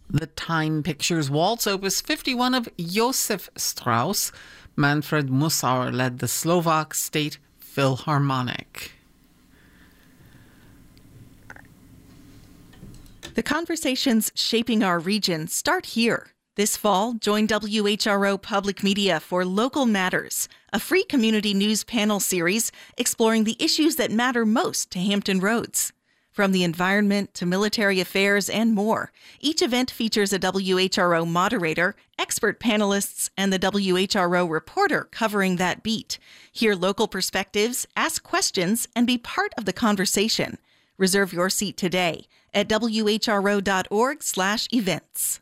The Time Pictures Waltz, Opus 51 of Josef Strauss. Manfred Musauer led the Slovak State Philharmonic. The conversations shaping our region start here. This fall, join WHRO Public Media for Local Matters, a free community news panel series exploring the issues that matter most to Hampton Roads. From the environment to military affairs and more, each event features a WHRO moderator, expert panelists, and the WHRO reporter covering that beat. Hear local perspectives, ask questions, and be part of the conversation. Reserve your seat today at whro.org/events.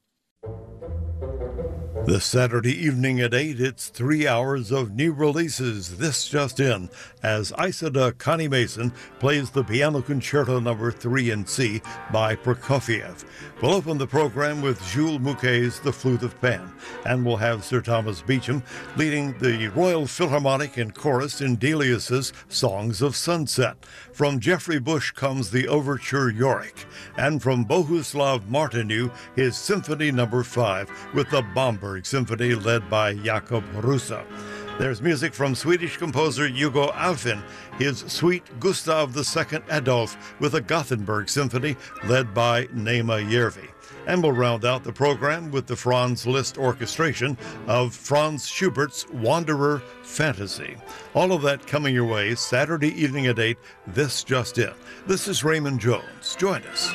This Saturday evening at 8, it's 3 hours of new releases. This just in, as Isida Connie Mason plays the Piano Concerto No. 3 in C by Prokofiev. We'll open the program with Jules Mouquet's The Flute of Pan, and we'll have Sir Thomas Beecham leading the Royal Philharmonic and Chorus in Delius's Songs of Sunset. From Geoffrey Bush comes the Overture Yorick, and from Bohuslav Martinu, his Symphony No. 5 with the Bamberg Symphony led by Jakub Rusa. There's music from Swedish composer Hugo Alfvén, his Suite Gustav II Adolf with a Gothenburg Symphony led by Nema Järvi. And we'll round out the program with the Franz Liszt orchestration of Franz Schubert's Wanderer Fantasy. All of that coming your way Saturday evening at 8, this just in. This is Raymond Jones. Join us.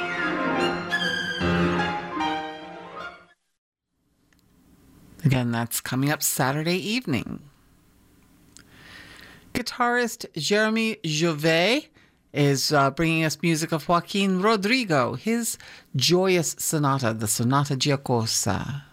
Again, that's coming up Saturday evening. Guitarist Jeremy Jouvet is bringing us music of Joaquin Rodrigo, his joyous sonata, the Sonata Giacosa.